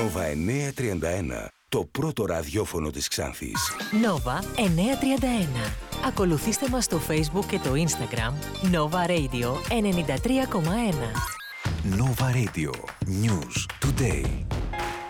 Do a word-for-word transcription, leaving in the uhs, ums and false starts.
Νόβα εννιακόσια τριάντα ένα, το πρώτο ραδιόφωνο της Ξάνθης. Νόβα εννιακόσια τριάντα ένα. Ακολουθήστε μας στο Facebook και το Instagram Nova Radio ενενήντα τρία κόμμα ένα. Nova Radio. News Today.